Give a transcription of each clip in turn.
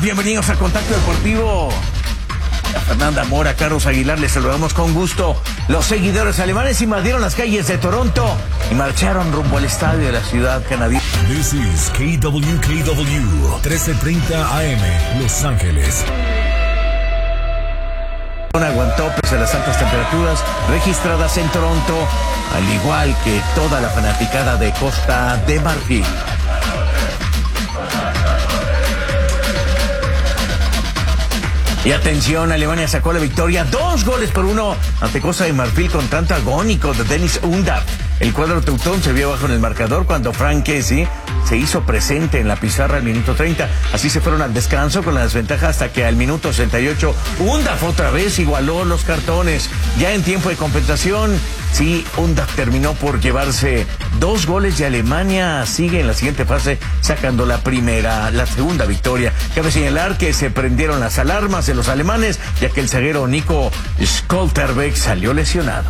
Bienvenidos a Contacto Deportivo. A Fernanda Mora, Carlos Aguilar, les saludamos con gusto. Los seguidores alemanes invadieron las calles de Toronto y marcharon rumbo al estadio de la ciudad canadiense. This is KWKW 1330 AM, Los Ángeles. Aguantó pese a las altas temperaturas registradas en Toronto, al igual que toda la fanaticada de Costa de Marfil. Y atención, Alemania sacó la victoria 2-1 ante Costa de Marfil con tanto agónico de Dennis Undav. El cuadro teutón se vio bajo en el marcador cuando Frank Kessie se hizo presente en la pizarra al minuto 30. Así se fueron al descanso con la desventaja hasta que al minuto 68 Undav otra vez igualó los cartones. Ya en tiempo de compensación, sí, Undav terminó por llevarse 2 goles y Alemania sigue en la siguiente fase sacando la segunda victoria. Cabe señalar que se prendieron las alarmas de los alemanes ya que el zaguero Nico Schlotterbeck salió lesionado.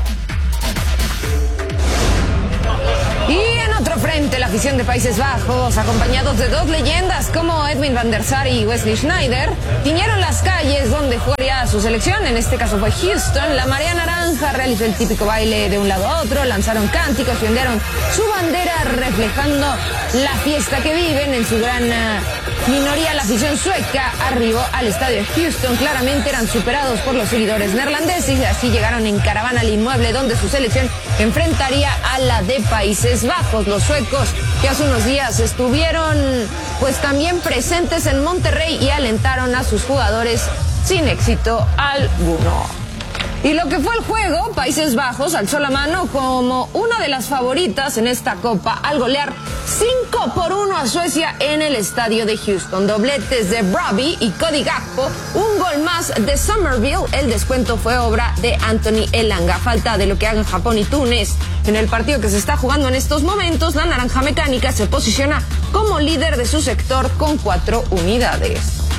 Otro frente, la afición de Países Bajos, acompañados de dos leyendas como Edwin van der Sar y Wesley Sneijder, tiñeron las calles donde jugaría su selección, en este caso fue Houston. La marea naranja realizó el típico baile de un lado a otro, lanzaron cánticos y ondearon su bandera reflejando la fiesta que viven. En su gran minoría la afición sueca arribó al estadio de Houston, claramente eran superados por los seguidores neerlandeses y así llegaron en caravana al inmueble donde su selección enfrentaría a la de Países Bajos. Los suecos que hace unos días estuvieron pues también presentes en Monterrey y alentaron a sus jugadores sin éxito alguno. Y lo que fue el juego, Países Bajos alzó la mano como una de las favoritas en esta copa al golear 5-1 a Suecia en el estadio de Houston. Dobletes de Brobbey y Cody Gakpo, un gol más de Somerville. El descuento fue obra de Anthony Elanga. Falta de lo que hagan Japón y Túnez en el partido que se está jugando en estos momentos, la Naranja Mecánica se posiciona como líder de su sector con 4 unidades.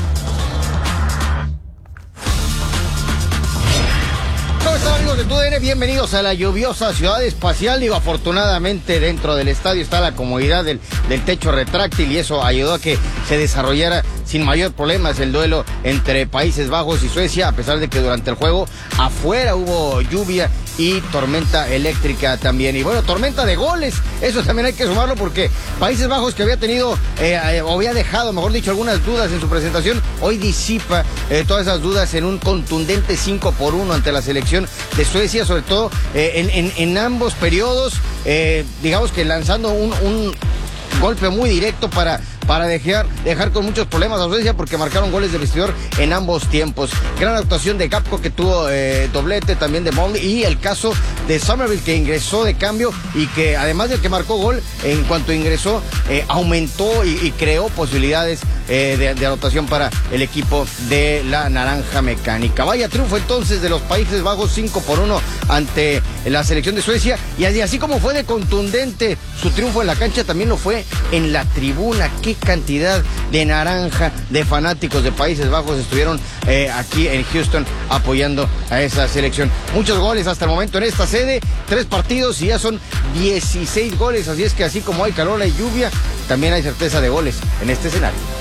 ¿Cómo están, amigos de TUDN? Bienvenidos a la lluviosa ciudad espacial. Digo, afortunadamente dentro del estadio está la comodidad del techo retráctil y eso ayudó a que se desarrollara sin mayor problemas el duelo entre Países Bajos y Suecia, a pesar de que durante el juego afuera hubo lluvia y tormenta eléctrica también. Y bueno, tormenta de goles, eso también hay que sumarlo porque Países Bajos, que había tenido, o había dejado, mejor dicho, algunas dudas en su presentación, hoy disipa todas esas dudas en un contundente 5-1 ante la selección de Suecia, sobre todo en ambos periodos, digamos que lanzando un golpe muy directo para dejar con muchos problemas a Suecia porque marcaron goles de vestidor en ambos tiempos. Gran actuación de Gakpo que tuvo doblete, también de Molly, y el caso de Somerville que ingresó de cambio y que además de que marcó gol, en cuanto ingresó aumentó y creó posibilidades de anotación para el equipo de la Naranja Mecánica. Vaya triunfo entonces de los Países Bajos 5-1 ante la selección de Suecia, y así como fue de contundente su triunfo en la cancha, también lo fue en la tribuna. Qué cantidad de naranja de fanáticos de Países Bajos estuvieron aquí en Houston apoyando a esa selección. Muchos goles hasta el momento en esta sede, 3 partidos y ya son 16 goles, así es que así como hay calor, hay lluvia, también hay certeza de goles en este escenario.